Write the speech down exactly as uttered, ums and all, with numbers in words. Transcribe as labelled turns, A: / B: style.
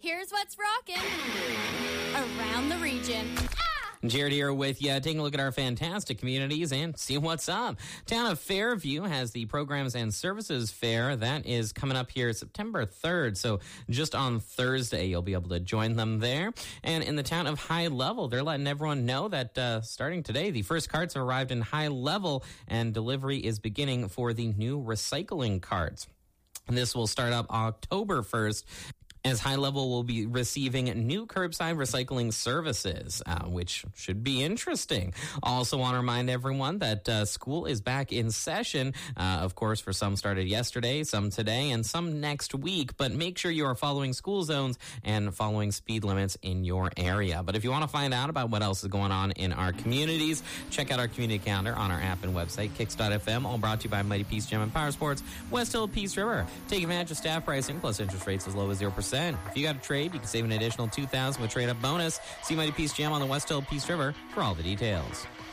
A: Here's what's rocking around the region.
B: Jared here with you, taking a look at our fantastic communities and see what's up. Town of Fairview has the Programs and Services Fair. That is coming up here September third. So just on Thursday, you'll be able to join them there. And in the town of High Level, they're letting everyone know that uh, starting today, the first carts have arrived in High Level and delivery is beginning for the new recycling carts. And this will start up October first. As High Level will be receiving new curbside recycling services, uh, which should be interesting. Also want to remind everyone that uh, school is back in session. Uh, of course, for some started yesterday, some today, and some next week. But make sure you are following school zones and following speed limits in your area. But if you want to find out about what else is going on in our communities, check out our community calendar on our app and website, kicks dot f m, all brought to you by Mighty Peace Gym and Power Sports, West Hill Peace River. Take advantage of staff pricing plus interest rates as low as zero percent. If you got a trade, you can save an additional two thousand dollars with trade-up bonus. See Mighty Peace Jam on the West Hill Peace River for all the details.